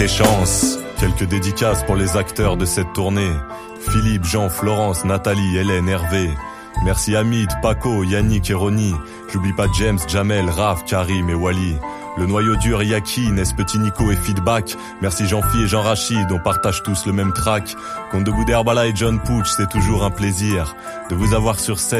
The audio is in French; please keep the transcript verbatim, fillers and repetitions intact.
Des chances, quelques dédicaces pour les acteurs de cette tournée. Philippe, Jean, Florence, Nathalie, Hélène, Hervé. Merci Hamid, Paco, Yannick et Ronnie. J'oublie pas James, Jamel, Raph, Karim et Wally. Le noyau dur, Yaki, Nes, Petit Nico et Feedback. Merci Jean-Phi et Jean-Rachid, on partage tous le même track. Compte de Boudherbala et John Pooch, c'est toujours un plaisir de vous avoir sur scène.